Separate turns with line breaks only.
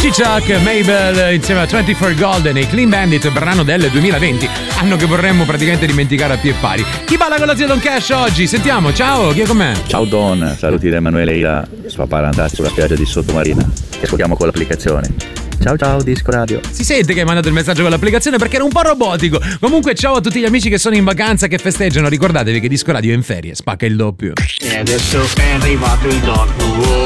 Chuck, Mabel insieme a 24 Golden e Clean Bandit, brano del 2020, anno che vorremmo praticamente dimenticare a pie pari. Chi balla con la zia Don Cash oggi? Sentiamo, ciao, chi è con me?
Ciao Don, saluti da Emanuele Ira, sua parentata sulla spiaggia di Sottomarina. Ti ascoltiamo con l'applicazione. Ciao ciao Disco Radio.
Si sente che hai mandato il messaggio con l'applicazione perché era un po' robotico. Comunque ciao a tutti gli amici che sono in vacanza, che festeggiano. Ricordatevi che Disco Radio è in ferie, spacca il doppio.
E adesso è arrivato il dopo.